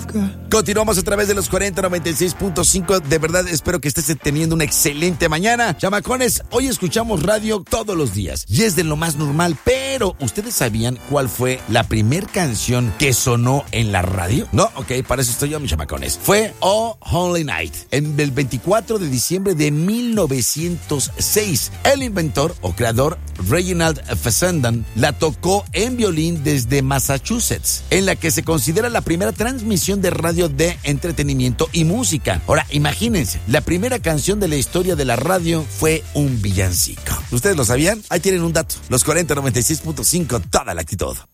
Continuamos a través de los 4096.5. De verdad, espero que estés teniendo una excelente mañana. Chamacones, hoy escuchamos radio todos los días y es de lo más normal, pero ¿ustedes sabían cuál fue la primer canción que sonó en la radio? No, ok, para eso estoy yo, mis chamacones. Fue Oh Holy Night, en el 24 de diciembre de 1906. El inventor o creador Reginald Fessenden la tocó en violín desde Massachusetts, en la que se considera la primera transmisión de radio de entretenimiento y música. Ahora, imagínense, la primera canción de la historia de la radio fue un villancico. ¿Ustedes lo sabían? Ahí tienen un dato. Los 4096.5, toda la actitud.